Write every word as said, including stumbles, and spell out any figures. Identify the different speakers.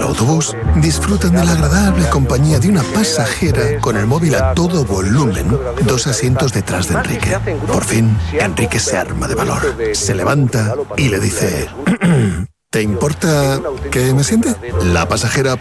Speaker 1: autobús disfrutan de la agradable compañía de una pasajera con el móvil a todo volumen, dos asientos detrás de Enrique. Por fin, Enrique se arma de valor, se levanta y le dice: ¿te importa que me siente? La pasajera